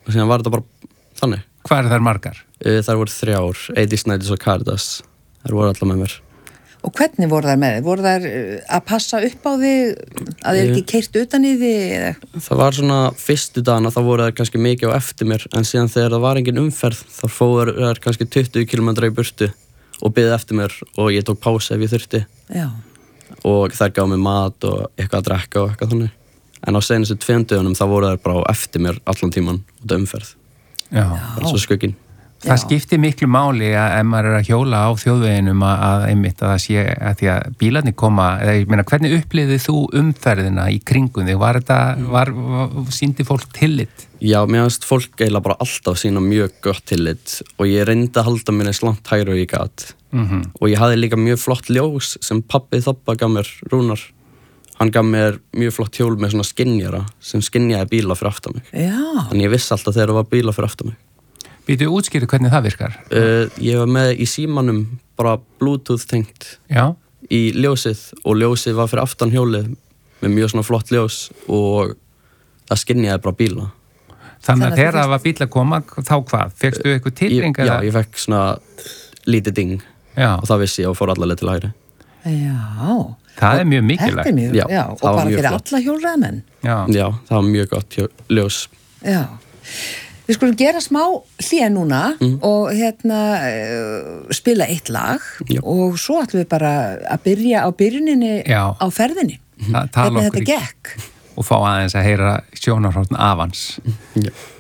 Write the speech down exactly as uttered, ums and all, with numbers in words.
og síðan var þetta bara þannig. Hvað eru þær margar? Þær voru þrjár, Eydís, Snædís og Karítas. Þær voru allar með mér. Og hvernig voru þær með þið? Voru þær að passa upp á þig, að þið ekki keyrt utan í þig? Það var svona fyrstu dagana, þá voru þær kannski mikið á eftir mér, en síðan þegar það var engin umferð, þá fóru þær kannski tuttugu kílómetra í burtu og biðu eftir mér og ég tók pásu ef ég þurfti. Já. Og þær gáðu mér mat og eitthvað að drekka og eitthvað þannig. En á seinustu tveim dögunum þá voru þær bara á eftir mér allan tíman út af umferð. Já. Bara svo skugginn. Það Já. skiptir miklu máli að ef maður er að hjóla á þjóðveginum að, að einmitt að það sé að því að bílarnir koma, eða ég meina hvernig upplifðið þú umferðina í kringum þig? Var þetta, var, var, sýndi fólk tillit? Já, mér finnst fólk eiginlega bara alltaf sína mjög gott tillit og ég reyndi að halda mér eins langt hægri og ég gat. Mm-hmm. Og ég hafði líka mjög flott ljós sem pabbi Þobba gaf mér, Rúnar. Hann gaf mér mjög flott hjól með svona skynjara sem skynjaði bíla fyrir aftan mig. Já. Þannig ég vissi alltaf þegar það var bíla fyrir aftan mig. Býtu útskýrðu hvernig það virkar? Uh, ég var með í símanum bara Bluetooth tengt Já. í ljósið og ljósið var fyrir aftan hjólið með mjög svona flott ljós og það skynjaði bara bíla. Þannig að þegar það var bíl að koma, þá hvað? Fékkstu eitthvað tilring? Já, ég fekk svona lítið ding já. Og það vissi ég og fór allavega til hægri. Já. Það er mjög mikilvægt. Þetta er mjög, já, já. Og bara fyrir flott. alla hjólreiðamenn. Já. Já, það var mjög gott ljós. Já. Við skulum gera smá hlé núna mm. og hérna uh, spila eitt lag Já. Og svo ætlum við bara að byrja á byrjuninni Já. á ferðinni. Þa, Hvernig þetta gekk. Og fá aðeins að heyra sjónarhorn af hans. Já.